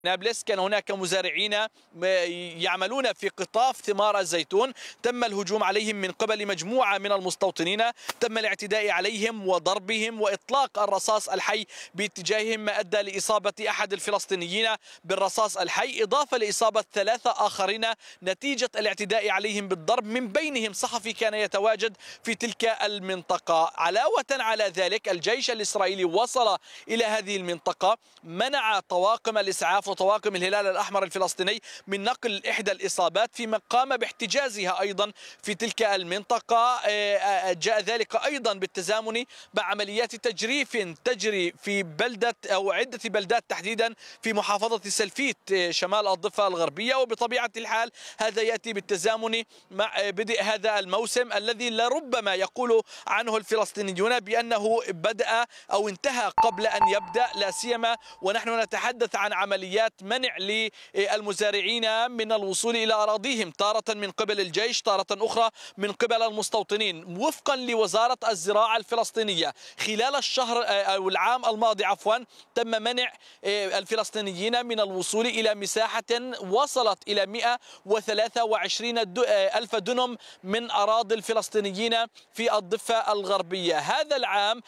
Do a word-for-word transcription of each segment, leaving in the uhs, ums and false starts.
نابلس كان هناك مزارعين يعملون في قطاف ثمار الزيتون، تم الهجوم عليهم من قبل مجموعة من المستوطنين، تم الاعتداء عليهم وضربهم وإطلاق الرصاص الحي باتجاههم، ما أدى لإصابة أحد الفلسطينيين بالرصاص الحي، إضافة لإصابة ثلاثة آخرين نتيجة الاعتداء عليهم بالضرب، من بينهم صحفي كان يتواجد في تلك المنطقة. علاوة على ذلك الجيش الإسرائيلي وصل إلى هذه المنطقة، منع طواقم الإسعاف وطواقم الهلال الأحمر الفلسطيني من نقل إحدى الإصابات، فيما قام باحتجازها أيضا في تلك المنطقة. جاء ذلك أيضا بالتزامن مع عمليات تجريف تجري في بلدة أو عدة بلدات تحديدا في محافظة سلفيت شمال الضفة الغربية. وبطبيعة الحال هذا يأتي بالتزامن مع بدء هذا الموسم الذي لربما يقول عنه الفلسطينيون بأنه بدأ أو انتهى قبل أن يبدأ، لا سيما ونحن نتحدث عن عمليات منع للمزارعين من الوصول إلى أراضيهم، تارة من قبل الجيش، تارة أخرى من قبل المستوطنين. وفقا لوزارة الزراعة الفلسطينية خلال الشهر أو العام الماضي عفوا تم منع الفلسطينيين من الوصول إلى مساحة وصلت إلى مئة وثلاثة وعشرين ألف دنم من أراضي الفلسطينيين في الضفة الغربية. هذا العام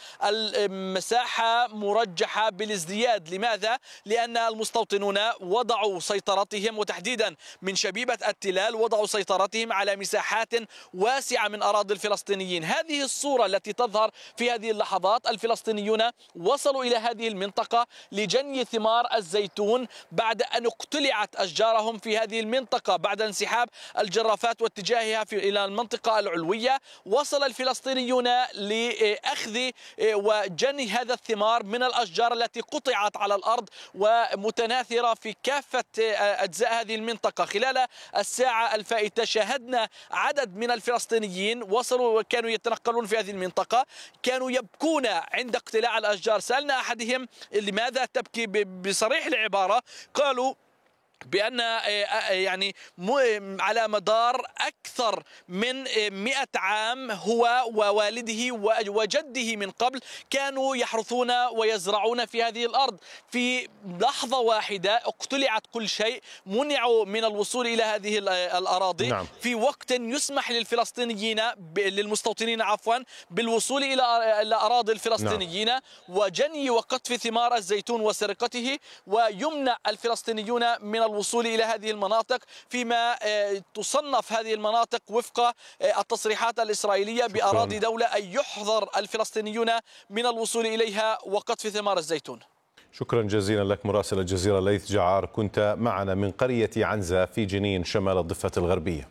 المساحة مرجحة بالازدياد. لماذا؟ لأن المستوطنون وضعوا سيطرتهم، وتحديدا من شبيبة التلال وضعوا سيطرتهم على مساحات واسعة من أراضي الفلسطينيين. هذه الصورة التي تظهر في هذه اللحظات، الفلسطينيون وصلوا إلى هذه المنطقة لجني ثمار الزيتون بعد أن اقتلعت أشجارهم في هذه المنطقة بعد انسحاب الجرافات واتجاهها في إلى المنطقة العلوية. وصل الفلسطينيون لأخذ وجني هذا الثمار من الأشجار التي قطعت على الأرض ومتناثرة في كافة أجزاء هذه المنطقة. خلال الساعة الفائتة شاهدنا عدد من الفلسطينيين وصلوا وكانوا يتنقلون في هذه المنطقة، كانوا يبكون عند اقتلاع الأشجار. سألنا أحدهم لماذا تبكي بصريح العبارة، قالوا بأن يعني على مدار أكثر من مئة عام هو ووالده وجده من قبل كانوا يحرثون ويزرعون في هذه الأرض، في لحظة واحدة اقتلعت كل شيء، منعوا من الوصول إلى هذه الأراضي. نعم. في وقت يسمح للفلسطينيين للمستوطنين عفوا بالوصول إلى الأراضي الفلسطينيين. نعم. وجني وقطف ثمار الزيتون وسرقته، ويمنع الفلسطينيون من الوصول إلى هذه المناطق، فيما تصنف هذه المناطق وفق التصريحات الإسرائيلية بأراضي دولة، أي يحظر الفلسطينيون من الوصول إليها وقطف ثمار الزيتون. شكرا جزيلا لك مراسل الجزيرة ليث جعار، كنت معنا من قرية عنزة في جنين شمال الضفة الغربية.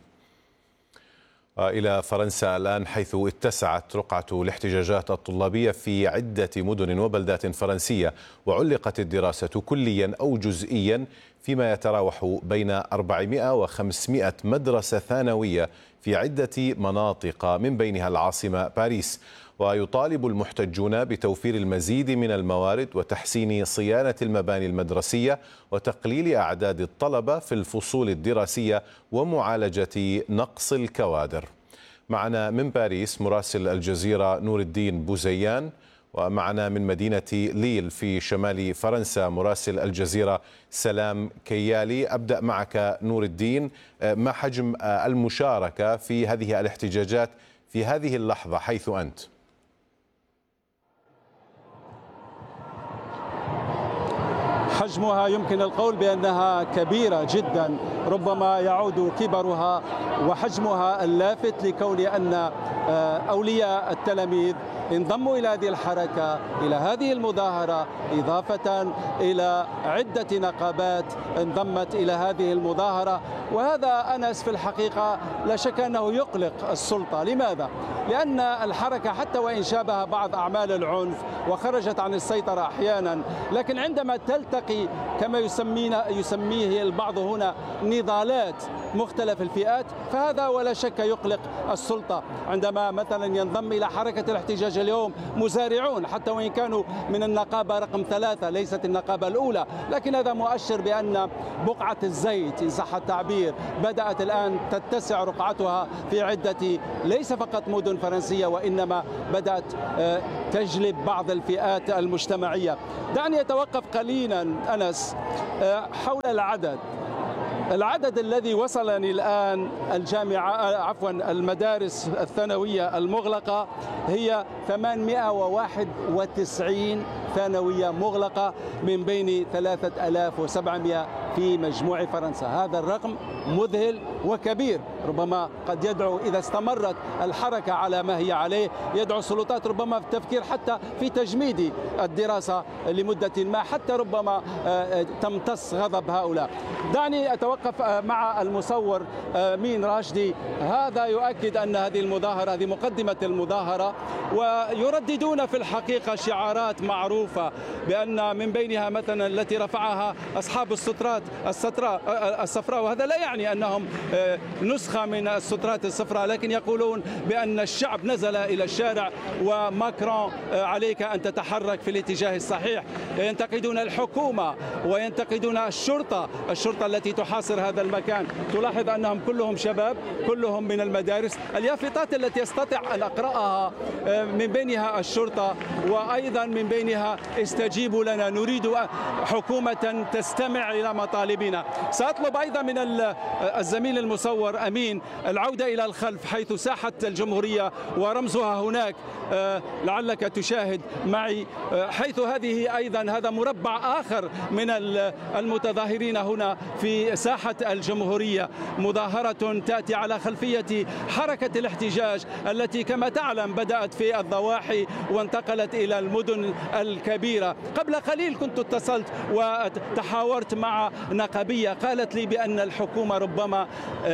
إلى فرنسا الآن، حيث اتسعت رقعة الاحتجاجات الطلابية في عدة مدن وبلدات فرنسية، وعلقت الدراسة كليا أو جزئيا فيما يتراوح بين أربعمئة وخمسمئة مدرسة ثانوية في عدة مناطق من بينها العاصمة باريس. ويطالب المحتجون بتوفير المزيد من الموارد وتحسين صيانة المباني المدرسية وتقليل أعداد الطلبة في الفصول الدراسية ومعالجة نقص الكوادر. معنا من باريس مراسل الجزيرة نور الدين بوزيان، ومعنا من مدينة ليل في شمال فرنسا مراسل الجزيرة سلام كيالي. أبدأ معك نور الدين، ما حجم المشاركة في هذه الاحتجاجات في هذه اللحظة حيث أنت؟ حجمها يمكن القول بأنها كبيرة جدا، ربما يعود كبرها وحجمها اللافت لكون أن أولياء التلاميذ انضموا إلى هذه الحركة، إلى هذه المظاهرة، إضافة إلى عدة نقابات انضمت إلى هذه المظاهرة. وهذا أنس في الحقيقة لا شك أنه يقلق السلطة. لماذا؟ لأن الحركة حتى وإن شابه بعض أعمال العنف وخرجت عن السيطرة أحيانا، لكن عندما تلتقي كما يسمينا يسميه البعض هنا نضالات مختلف الفئات، فهذا ولا شك يقلق السلطة. عندما مثلا ينضم إلى حركة الاحتجاج الاحتجاج اليوم مزارعون، حتى وإن كانوا من النقابة رقم ثلاثة ليست النقابة الأولى، لكن هذا مؤشر بأن بقعة الزيت إن صح التعبير بدأت الآن تتسع رقعتها في عدة ليس فقط مدن فرنسية، وإنما بدأت تجلب بعض الفئات المجتمعية. دعني أتوقف قليلا أنس حول العدد العدد الذي وصلني الآن. الجامعة عفوا المدارس الثانوية المغلقة هي ثمانمئة وواحد وتسعين ثانوية مغلقة من بين ثلاثة آلاف وسبعمئة في مجموع فرنسا. هذا الرقم مذهل وكبير، ربما قد يدعو إذا استمرت الحركة على ما هي عليه يدعو السلطات ربما في التفكير حتى في تجميد الدراسة لمدة ما، حتى ربما تمتص غضب هؤلاء. دعني أتوقف مع المصور مين راشدي. هذا يؤكد أن هذه المظاهرة هذه مقدمة المظاهرة، ويرددون في الحقيقة شعارات معروفة بأن من بينها مثلا التي رفعها أصحاب السترات الستراء الصفراء، وهذا لا يعني أنهم نسخة من السترات الصفراء، لكن يقولون بأن الشعب نزل إلى الشارع وماكرون عليك أن تتحرك في الاتجاه الصحيح. ينتقدون الحكومة وينتقدون الشرطة الشرطة التي تحاصر هذا المكان. تلاحظ أنهم كلهم شباب، كلهم من المدارس. اليافطات التي استطيع أن أقرأها من بينها الشرطة، وأيضا من بينها استجيبوا لنا، نريد حكومة تستمع إلى مطالبنا. سأطلب أيضا من الزميل المصور أمين العودة إلى الخلف حيث ساحة الجمهورية ورمزها هناك، لعلك تشاهد معي، حيث هذه أيضا هذا مربع آخر من المتظاهرين هنا في ساحة الجمهورية. مظاهرة تأتي على خلفية حركة الاحتجاج التي كما تعلم بدأت في الضواحي وانتقلت إلى المدن الكبيرة. قبل قليل كنت اتصلت وتحاورت مع نقابية قالت لي بأن الحكومة ربما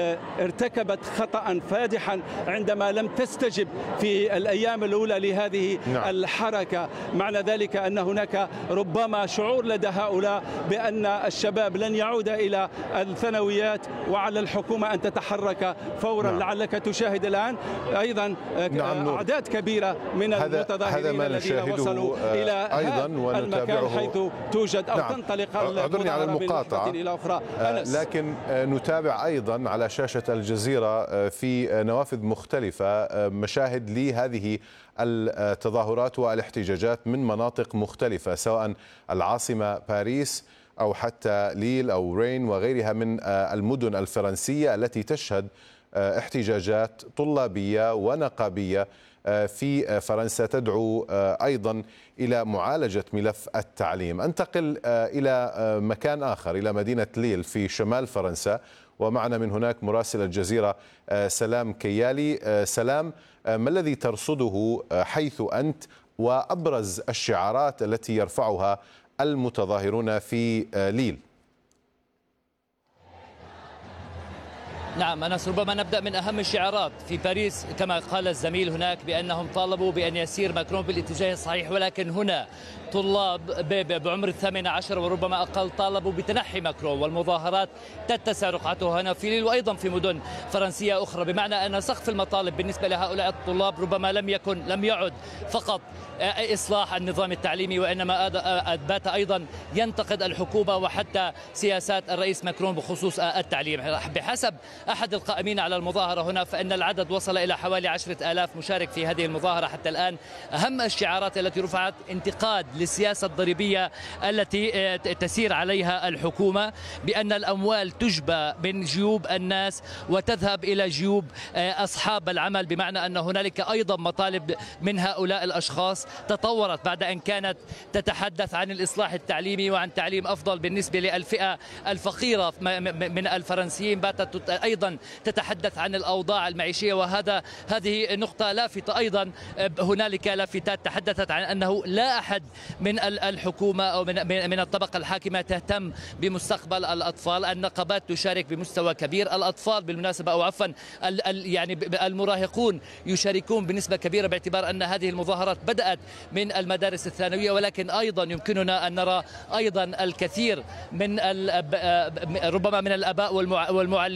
ارتكبت خطأ فادحا عندما لم تستجب في الأيام الأولى لهذه نعم. الحركة. معنى ذلك أن هناك ربما شعور لدى هؤلاء بأن الشباب لن يعود إلى الثانويات، وعلى الحكومة أن تتحرك فورا. نعم. لعلك تشاهد الآن أيضا نعم أعداد كبيرة من المتظاهرين الذين وصلوا إلى أيضا المكان حيث توجد أو نعم. تنطلق المظاهرة من محطة إلى أخرى. لكن نتابع أيضا على شاشة الجزيرة في نوافذ مختلفة مشاهد لهذه التظاهرات والاحتجاجات من مناطق مختلفة، سواء العاصمة باريس أو حتى ليل أو رين وغيرها من المدن الفرنسية التي تشهد احتجاجات طلابية ونقابية في فرنسا تدعو أيضا إلى معالجة ملف التعليم. أنتقل إلى مكان آخر، إلى مدينة ليل في شمال فرنسا، ومعنا من هناك مراسل الجزيرة سلام كيالي. سلام، ما الذي ترصده حيث أنت وأبرز الشعارات التي يرفعها المتظاهرون في ليل؟ نعم أنس، ربما نبدأ من أهم الشعارات في باريس كما قال الزميل هناك بأنهم طالبوا بأن يسير ماكرون بالاتجاه الصحيح، ولكن هنا طلاب بعمر الثامنة عشر وربما أقل طالبوا بتنحي ماكرون، والمظاهرات تتسع رقعتها هنا في ليل وأيضا في مدن فرنسية أخرى، بمعنى أن سقف المطالب بالنسبة لهؤلاء الطلاب ربما لم يكن لم يعد فقط إصلاح النظام التعليمي، وإنما بات أيضا ينتقد الحكومة وحتى سياسات الرئيس ماكرون بخصوص التعليم. بحسب أحد القائمين على المظاهرة هنا فإن العدد وصل إلى حوالي عشرة آلاف مشارك في هذه المظاهرة حتى الآن. أهم الشعارات التي رفعت انتقاد للسياسة الضريبية التي تسير عليها الحكومة، بأن الأموال تجبى من جيوب الناس وتذهب إلى جيوب أصحاب العمل، بمعنى أن هنالك أيضا مطالب من هؤلاء الأشخاص تطورت بعد أن كانت تتحدث عن الإصلاح التعليمي وعن تعليم أفضل بالنسبة للفئة الفقيرة من الفرنسيين، باتت أيضا تتحدث عن الأوضاع المعيشية، وهذا هذه نقطة لافتة. أيضا هنالك لافتات تحدثت عن أنه لا أحد من الحكومة أو من من الطبقة الحاكمة تهتم بمستقبل الأطفال. النقابات تشارك بمستوى كبير، الأطفال بالمناسبة أو عفوا يعني المراهقون يشاركون بنسبة كبيرة، باعتبار أن هذه المظاهرات بدأت من المدارس الثانوية، ولكن أيضا يمكننا أن نرى أيضا الكثير من ربما من الآباء والمعلمين وحتى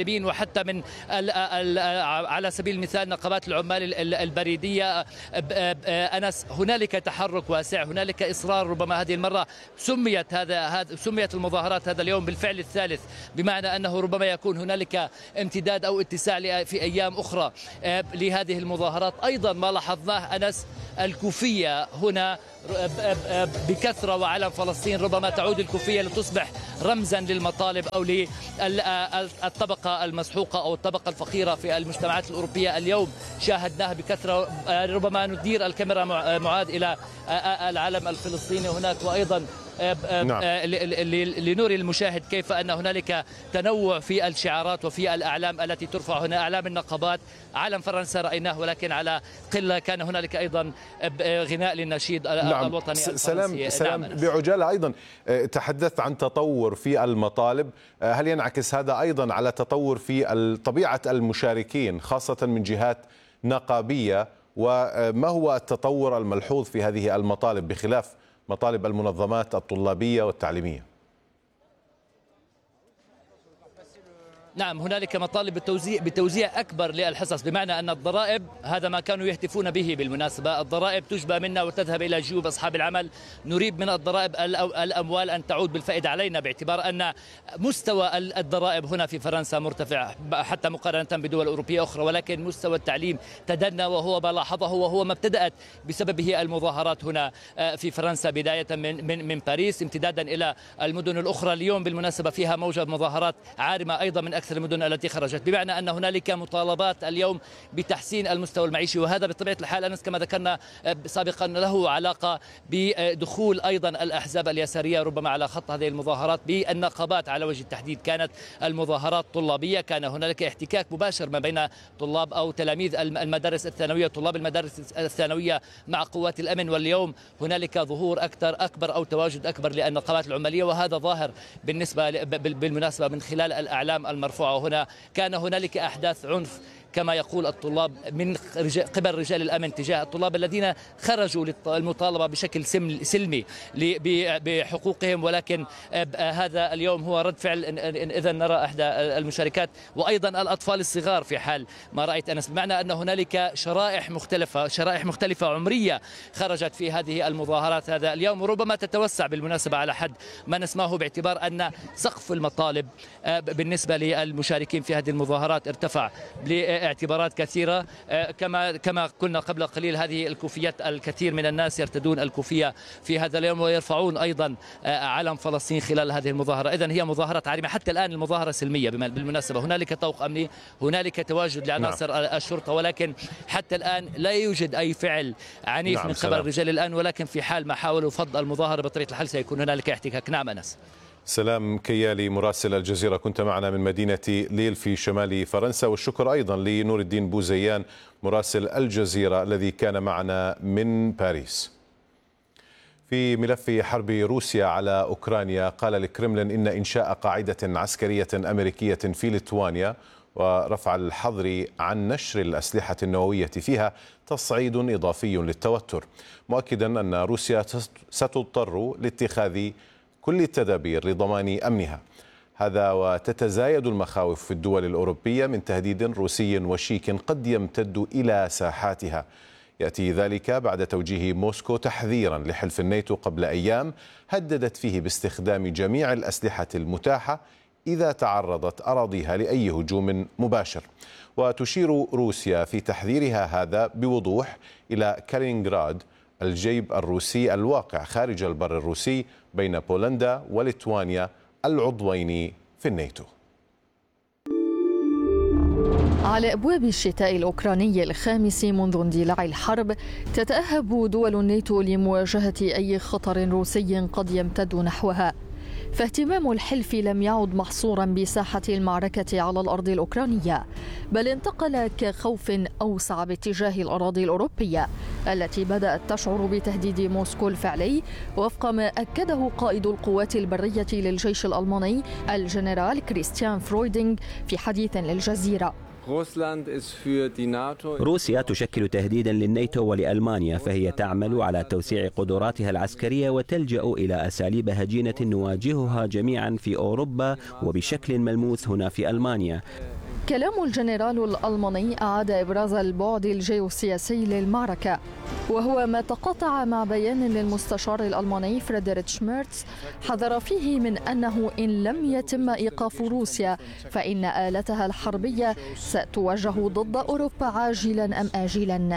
حتى من على سبيل المثال نقابات العمال البريدية. أنس هنالك تحرك واسع، هنالك إصرار. ربما هذه المرة سميت هذا سميت المظاهرات هذا اليوم بالفعل الثالث، بمعنى أنه ربما يكون هنالك امتداد أو اتساع في أيام أخرى لهذه المظاهرات. أيضا ما لاحظناه أنس الكوفية هنا بكثرة وعلم فلسطين، ربما تعود الكوفية لتصبح رمزا للمطالب أو للطبقة المسحوقة أو الطبقة الفقيرة في المجتمعات الأوروبية. اليوم شاهدناها بكثرة. ربما ندير الكاميرا معاد إلى العلم الفلسطيني هناك، وأيضا نعم. لنوري المشاهد كيف أن هنالك تنوع في الشعارات وفي الأعلام التي ترفع هنا. أعلام النقابات، علم فرنسا رأيناه، ولكن على قلة كان هنالك أيضا غناء للنشيد نعم. الوطني الفرنسي. سلام, سلام نعم. بعجالة أيضا تحدثت عن تطور في المطالب، هل ينعكس هذا أيضا على تطور في طبيعة المشاركين خاصة من جهات نقابية، وما هو التطور الملحوظ في هذه المطالب بخلاف مطالب المنظمات الطلابية والتعليمية؟ نعم، هنالك مطالب بالتوزيع بتوزيع أكبر للحصص، بمعنى أن الضرائب هذا ما كانوا يهتفون به بالمناسبة، الضرائب تجبى منا وتذهب إلى جيوب أصحاب العمل. نريد من الضرائب الأموال أن تعود بالفائدة علينا، باعتبار أن مستوى الضرائب هنا في فرنسا مرتفع حتى مقارنة بدول أوروبية أخرى، ولكن مستوى التعليم تدنى، وهو ما لاحظه وهو ما ابتدأت بسببه المظاهرات هنا في فرنسا، بداية من من من باريس امتدادا إلى المدن الأخرى. اليوم بالمناسبة فيها موجة مظاهرات عارمة أيضا من أكثر المدن التي خرجت، بمعنى أن هنالك مطالبات اليوم بتحسين المستوى المعيشي، وهذا بطبيعة الحال أنس كما ذكرنا سابقا له علاقة بدخول أيضا الأحزاب اليسارية ربما على خط هذه المظاهرات بالنقابات. على وجه التحديد كانت المظاهرات طلابية، كان هنالك احتكاك مباشر ما بين طلاب أو تلاميذ المدارس الثانوية، طلاب المدارس الثانوية مع قوات الأمن، واليوم هنالك ظهور أكثر أكبر أو تواجد أكبر للنقابات العمالية، وهذا ظاهر بالنسبة بالمناسبة من خلال الأعلام المرفوعة. هنا كان هنالك أحداث عنف كما يقول الطلاب من قبل رجال الأمن تجاه الطلاب الذين خرجوا للمطالبة بشكل سلمي بحقوقهم، ولكن هذا اليوم هو رد فعل إذا نرى أحدى المشاركات وأيضا الأطفال الصغار في حال ما رأيت أنس، بمعنى أن هنالك شرائح مختلفة شرائح مختلفة عمرية خرجت في هذه المظاهرات هذا اليوم، وربما تتوسع بالمناسبة على حد ما نسمعه، باعتبار أن سقف المطالب بالنسبة للمشاركين في هذه المظاهرات ارتفع اعتبارات كثيرة. كما كما قلنا قبل قليل، هذه الكوفيات الكثير من الناس يرتدون الكوفية في هذا اليوم ويرفعون أيضا علم فلسطين خلال هذه المظاهرة. إذن هي مظاهرة عارمة، حتى الآن المظاهرة سلمية بالمناسبة، هنالك طوق أمني، هنالك تواجد لعناصر نعم. الشرطة، ولكن حتى الآن لا يوجد أي فعل عنيف نعم. من قبل رجال الآن، ولكن في حال ما حاولوا فض المظاهرة بطريقة الحل سيكون هنالك احتكاك. نعم أنس. سلام كيالي مراسل الجزيرة، كنت معنا من مدينة ليل في شمال فرنسا، والشكر أيضا لنور الدين بوزيان مراسل الجزيرة الذي كان معنا من باريس. في ملف حرب روسيا على أوكرانيا، قال الكرملين إن إنشاء قاعدة عسكرية أمريكية في ليتوانيا ورفع الحظر عن نشر الأسلحة النووية فيها تصعيد إضافي للتوتر، مؤكدا أن روسيا ستضطر لاتخاذ كل التدابير لضمان أمنها. هذا وتتزايد المخاوف في الدول الأوروبية من تهديد روسي وشيك قد يمتد إلى ساحاتها. يأتي ذلك بعد توجيه موسكو تحذيرا لحلف الناتو قبل أيام هددت فيه باستخدام جميع الأسلحة المتاحة إذا تعرضت أراضيها لأي هجوم مباشر. وتشير روسيا في تحذيرها هذا بوضوح إلى كالينغراد، الجيب الروسي الواقع خارج البر الروسي بين بولندا وليتوانيا العضوين في الناتو. على أبواب الشتاء الأوكراني الخامس منذ اندلاع الحرب، تتأهب دول الناتو لمواجهة أي خطر روسي قد يمتد نحوها، فاهتمام الحلف لم يعد محصورا بساحة المعركة على الأرض الأوكرانية، بل انتقل كخوف أوسع باتجاه الأراضي الأوروبية التي بدأت تشعر بتهديد موسكو الفعلي، وفق ما أكده قائد القوات البرية للجيش الألماني الجنرال كريستيان فرويدينغ في حديث للجزيرة. روسيا تشكل تهديدا للناتو ولألمانيا، فهي تعمل على توسيع قدراتها العسكرية وتلجأ إلى أساليب هجينة نواجهها جميعا في أوروبا وبشكل ملموس هنا في ألمانيا. كلام الجنرال الألماني أعاد إبراز البعد الجيوسياسي للمعركة، وهو ما تقاطع مع بيان للمستشار الألماني فريدريتش ميرتز حذر فيه من أنه إن لم يتم إيقاف روسيا فإن آلتها الحربية ستوجه ضد أوروبا عاجلا أم آجلا.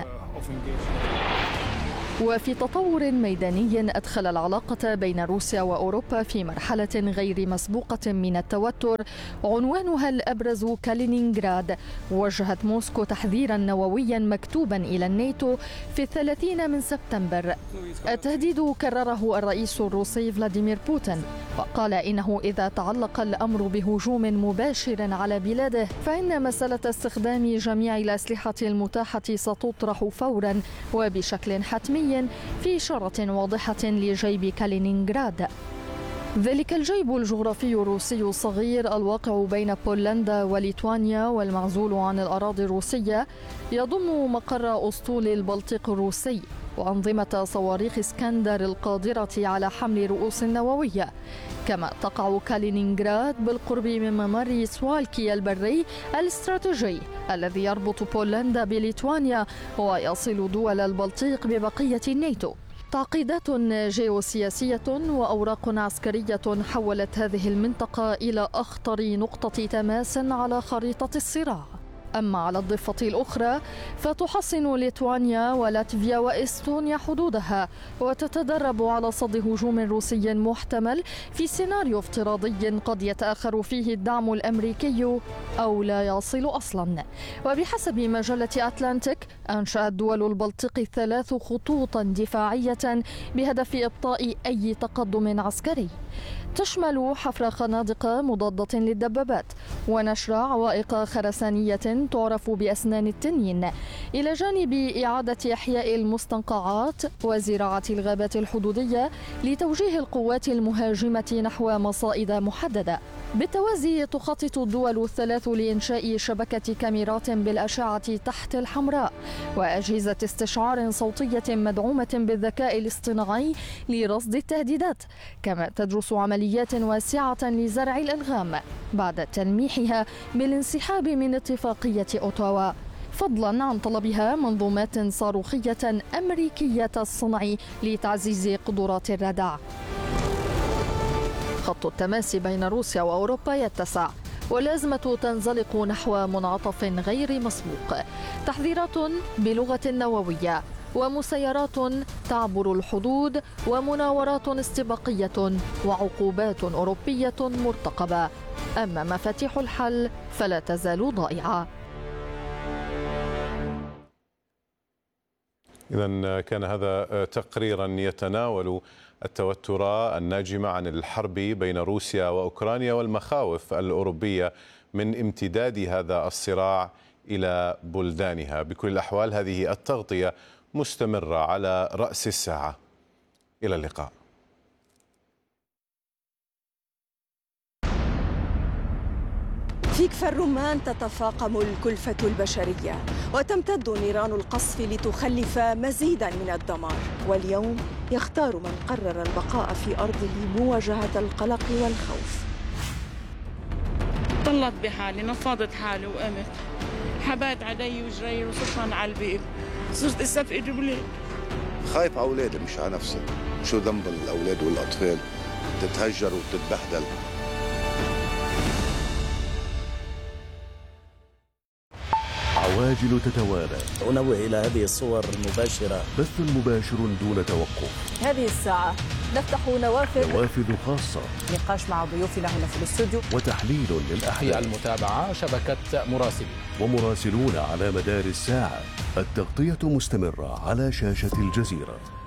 وفي تطور ميداني أدخل العلاقة بين روسيا وأوروبا في مرحلة غير مسبوقة من التوتر عنوانها الأبرز كالينينغراد، وجهت موسكو تحذيرا نوويا مكتوبا إلى الناتو في الثلاثين من سبتمبر. التهديد كرره الرئيس الروسي فلاديمير بوتين، وقال إنه إذا تعلق الأمر بهجوم مباشر على بلاده فإن مسألة استخدام جميع الأسلحة المتاحة ستطرح فورا وبشكل حتمي في إشارة واضحة لجيب كالينينغراد. ذلك الجيب الجغرافي الروسي الصغير الواقع بين بولندا وليتوانيا والمعزول عن الأراضي الروسية يضم مقر أسطول البلطيق الروسي وأنظمة صواريخ اسكندر القادرة على حمل رؤوس نووية. كما تقع كالينينغراد بالقرب من ممر سوالكي البري الاستراتيجي الذي يربط بولندا بليتوانيا ويصل دول البلطيق ببقية الناتو. تعقيدات جيوسياسية وأوراق عسكرية حولت هذه المنطقة إلى أخطر نقطة تماس على خريطة الصراع. أما على الضفة الأخرى فتحصن ليتوانيا ولاتفيا وإستونيا حدودها وتتدرب على صد هجوم روسي محتمل في سيناريو افتراضي قد يتأخر فيه الدعم الأمريكي أو لا يصل أصلا. وبحسب مجلة أتلانتيك أنشأت دول البلطيق الثلاث خطوطا دفاعية بهدف إبطاء أي تقدم عسكري، تشمل حفر خنادق مضادة للدبابات ونشر عوائق خرسانية تعرف بأسنان التنين، إلى جانب إعادة إحياء المستنقعات وزراعة الغابات الحدودية لتوجيه القوات المهاجمة نحو مصائد محددة. بالتوازي تخطط الدول الثلاث لإنشاء شبكة كاميرات بالأشعة تحت الحمراء وأجهزة استشعار صوتية مدعومة بالذكاء الاصطناعي لرصد التهديدات، كما تدرس عمليات واسعة لزرع الألغام بعد تلميحها بالانسحاب من اتفاقية أوتاوا، فضلا عن طلبها منظومات صاروخية أمريكية الصنع لتعزيز قدرات الردع. خط التماس بين روسيا وأوروبا يتسع والأزمة تنزلق نحو منعطف غير مسبوق، تحذيرات بلغة نووية ومسيرات تعبر الحدود ومناورات استباقية وعقوبات أوروبية مرتقبة. أما مفاتيح الحل فلا تزال ضائعة. إذن كان هذا تقريرا يتناول التوتر الناجم عن الحرب بين روسيا وأوكرانيا والمخاوف الأوروبية من امتداد هذا الصراع إلى بلدانها. بكل الأحوال هذه التغطية مستمرة على رأس الساعة. إلى اللقاء. في كفر الرمان تتفاقم الكلفة البشرية وتمتد نيران القصف لتخلف مزيدا من الدمار، واليوم يختار من قرر البقاء في أرضه مواجهة القلق والخوف. طلت بحالي، نفضت حالي وقمت، حبات علي وجري وصرت على البيت، صرت استفقد بليل. خايف على أولادي مش على نفسي، شو ذنب الأولاد والأطفال تتهجر وتتبهدل. عواجل تتوالى. أنوه إلى هذه الصور المباشرة. بث مباشر دون توقف. هذه الساعة نفتح نوافذ نوافذ خاصة. نقاش مع ضيوفنا هنا في الاستوديو. وتحليل للأحداث. في المتابعة شبكة مراسلين. ومراسلون على مدار الساعة. التغطية مستمرة على شاشة الجزيرة.